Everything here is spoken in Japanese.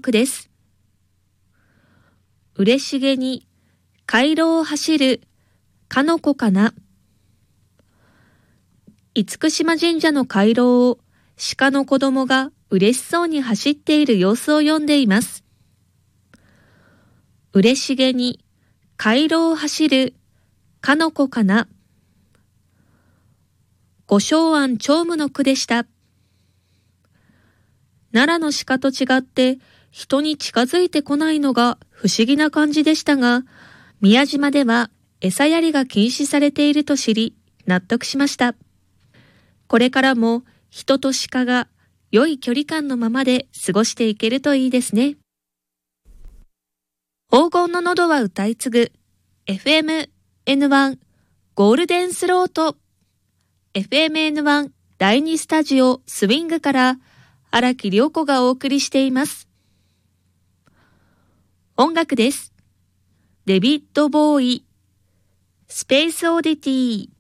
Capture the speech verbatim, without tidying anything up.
句です。嬉しげに回廊を走るかの子かな。厳島神社の回廊を鹿の子供が嬉しそうに走っている様子を読んでいます。嬉しげに回廊を走るかの子かな。五正庵長夢の句でした。奈良の鹿と違って人に近づいてこないのが不思議な感じでしたが、宮島では餌やりが禁止されていると知り納得しました。これからも人と鹿が良い距離感のままで過ごしていけるといいですね。黄金の喉は歌い継ぐ エフエムエヌワン ゴールデンスロート エフエムエヌワン だいにスタジオスウィングから荒木涼子がお送りしています。音楽です。デビッド・ボーイ、スペース・オディティ。